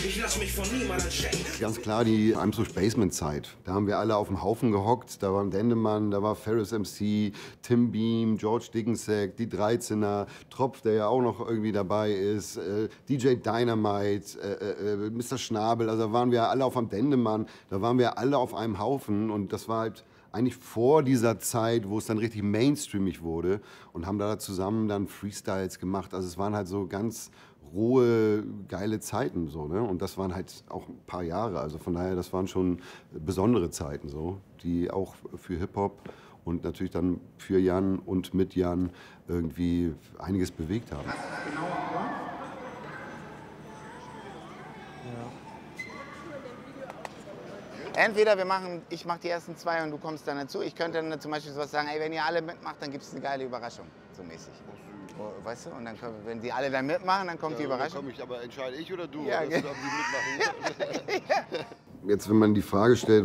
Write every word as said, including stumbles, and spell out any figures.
Ich lass mich von niemandem schenken. Ganz klar die I'm So Spaceman-Zeit. Da haben wir alle auf dem Haufen gehockt. Da war Dendemann, da war Ferris M C, Tim Beam, George Dickensack, die dreizehner, Tropf, der ja auch noch irgendwie dabei ist, äh, D J Dynamite, äh, äh, Mister Schnabel. Also da waren wir alle auf dem Dendemann. Da waren wir alle auf einem Haufen. Und das war halt eigentlich vor dieser Zeit, wo es dann richtig mainstreamig wurde, und haben da zusammen dann Freestyles gemacht. Also es waren halt so ganz rohe, geile Zeiten so, ne? Und das waren halt auch ein paar Jahre. Also von daher, das waren schon besondere Zeiten so, die auch für Hip-Hop und natürlich dann für Jan und mit Jan irgendwie einiges bewegt haben. Entweder wir machen, ich mache die ersten zwei und du kommst dann dazu. Ich könnte dann zum Beispiel sowas sagen, ey, wenn ihr alle mitmacht, dann gibt es eine geile Überraschung, so mäßig. Oh, weißt du, und dann können, wenn die alle dann mitmachen, dann kommt ja, die Überraschung. Dann komm ich, aber entscheide ich oder du? Ja, oder okay. die mitmachen? Ja. Jetzt, wenn man die Frage stellt,